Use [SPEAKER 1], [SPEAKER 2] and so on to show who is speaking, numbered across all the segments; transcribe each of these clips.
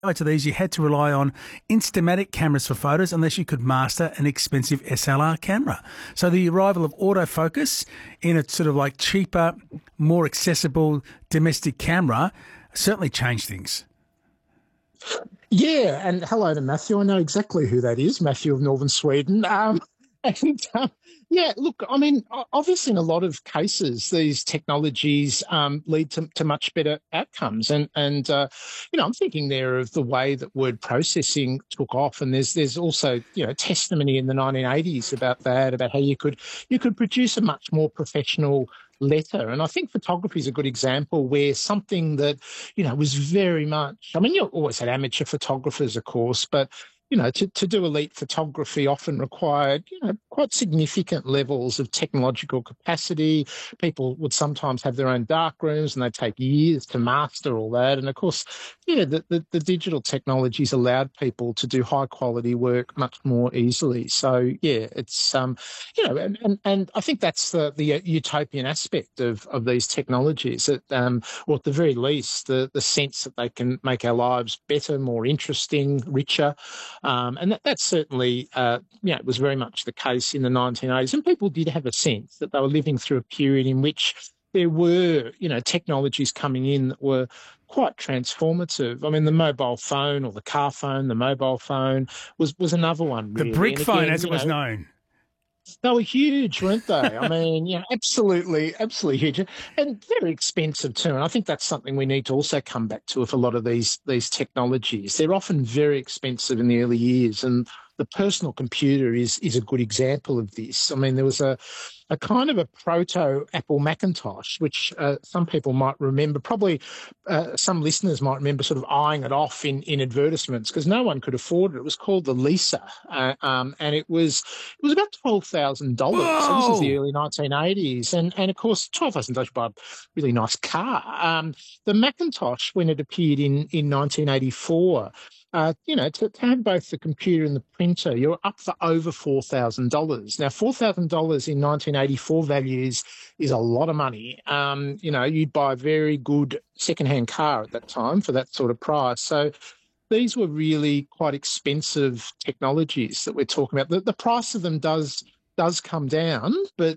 [SPEAKER 1] To these, you had to rely on Instamatic cameras for photos unless you could master an expensive SLR camera. So the arrival of autofocus in a sort of like cheaper, more accessible domestic camera certainly changed things.
[SPEAKER 2] Yeah, and hello to Matthew. I know exactly who that is, Matthew of Northern Sweden. And yeah, look, I mean, obviously, in a lot of cases, these technologies lead to much better outcomes. And I'm thinking there of the way that word processing took off, and there's also testimony in the 1980s about that, about how you could produce a much more professional letter. And I think photography is a good example where something that, was very much, I mean, you always had amateur photographers, of course, but to do elite photography often required, quite significant levels of technological capacity. People would sometimes have their own dark rooms and they'd take years to master all that. And of course, the digital technologies allowed people to do high quality work much more easily. So yeah, it's, and I think that's the utopian aspect of these technologies, that, or at the very least, the sense that they can make our lives better, more interesting, richer. And that's certainly, it was very much the case in the 1980s. And people did have a sense that they were living through a period in which there were, technologies coming in that were quite transformative. I mean, the mobile phone or the car phone, the mobile phone was another one, really.
[SPEAKER 1] The brick phone, as it was known.
[SPEAKER 2] They were huge, weren't they? I mean, absolutely huge, and very expensive too. And I think that's something we need to also come back to with a lot of these technologies. They're often very expensive in the early years, and the personal computer is a good example of this. I mean, there was a kind of a proto Apple Macintosh, which some people might remember. Probably some listeners might remember sort of eyeing it off in advertisements because no one could afford it. It was called the Lisa, and it was about $12,000. So this is the early 1980s, and of course $12,000 to buy a really nice car. The Macintosh, when it appeared in 1984. To have both the computer and the printer, you're up for over $4,000. Now, $4,000 in 1984 values is a lot of money. You'd buy a very good second-hand car at that time for that sort of price. So these were really quite expensive technologies that we're talking about. The price of them does come down, but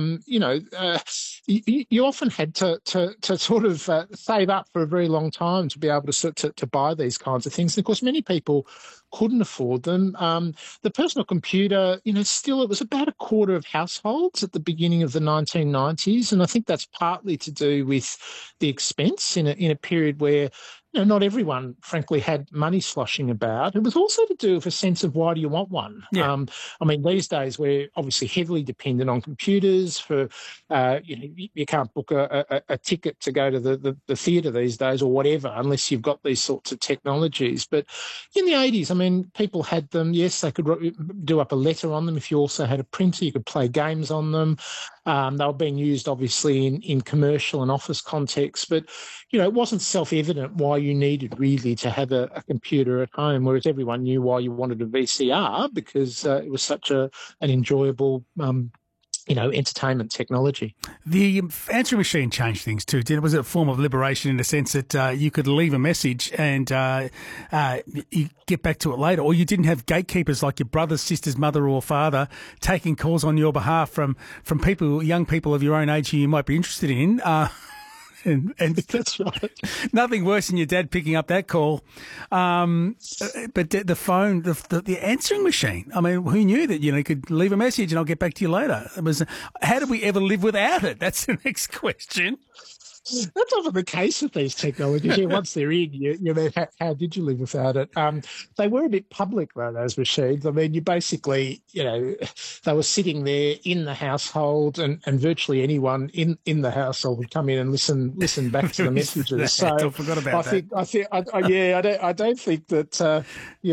[SPEAKER 2] you often had to sort of save up for a very long time to be able to buy these kinds of things. And of course, many people couldn't afford them. The personal computer, still it was about a quarter of households at the beginning of the 1990s, and I think that's partly to do with the expense in a period where not everyone, frankly, had money sloshing about. It was also to do with a sense of why do you want one?
[SPEAKER 1] Yeah.
[SPEAKER 2] I mean, these days we're obviously heavily dependent on computers for, you can't book a ticket to go to the theatre these days or whatever unless you've got these sorts of technologies. But in the 80s, I mean, people had them. Yes, they could do up a letter on them. If you also had a printer, you could play games on them. They were being used, obviously, in commercial and office contexts. But, it wasn't self-evident why you needed really to have a computer at home, whereas everyone knew why you wanted a VCR because it was such an enjoyable entertainment technology.
[SPEAKER 1] The answering machine changed things too. Was it a form of liberation in the sense that you could leave a message and you get back to it later, or you didn't have gatekeepers like your brother, sister's mother or father taking calls on your behalf from people, young people of your own age who you might be interested in. And
[SPEAKER 2] that's right.
[SPEAKER 1] Nothing worse than your dad picking up that call. But the phone, the answering machine. I mean, who knew that you could leave a message and I'll get back to you later? How did we ever live without it? That's the next question.
[SPEAKER 2] That's often the case with these technologies. Once they're in, how did you live without it? They were a bit public, though, those machines. I mean, you basically, they were sitting there in the household and virtually anyone in the household would come in and listen back to the messages. So
[SPEAKER 1] I forgot about
[SPEAKER 2] that. I don't think that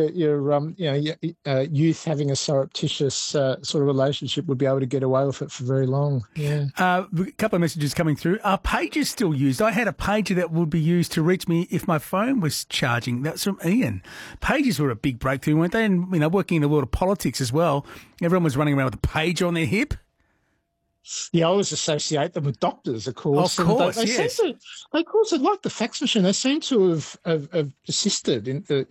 [SPEAKER 2] your youth having a surreptitious sort of relationship would be able to get away with it for very long. Yeah.
[SPEAKER 1] A couple of messages coming through. Are pages still used? I had a pager that would be used to reach me if my phone was charging. That's from Ian. Pages were a big breakthrough, weren't they? And, working in the world of politics as well, everyone was running around with a pager on their hip.
[SPEAKER 2] Yeah, I always associate them with doctors, of
[SPEAKER 1] Of
[SPEAKER 2] course, and
[SPEAKER 1] course,
[SPEAKER 2] they seem
[SPEAKER 1] yes.
[SPEAKER 2] to, they, of course, like the fax machine, they seem to have persisted in the